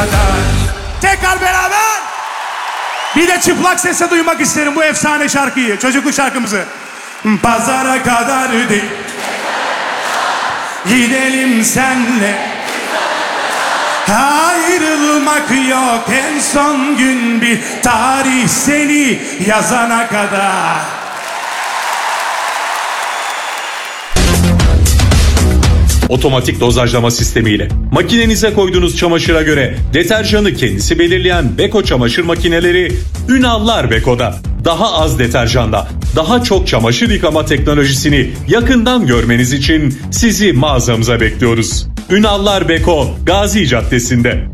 kadar. Tekrar beraber. Bir de çıplak sesle duymak isterim bu efsane şarkıyı. Çocukluk şarkımızı. Pazara kadar değil. Gidelim senle. Ayrılmak yok, en son gün bir tarih seni yazana kadar. Otomatik dozajlama sistemiyle makinenize koyduğunuz çamaşıra göre deterjanı kendisi belirleyen Beko çamaşır makineleri Ünallar Beko'da. Daha az deterjanda daha çok çamaşır yıkama teknolojisini yakından görmeniz için sizi mağazamıza bekliyoruz. Ünallar Beko, Gazi Caddesi'nde.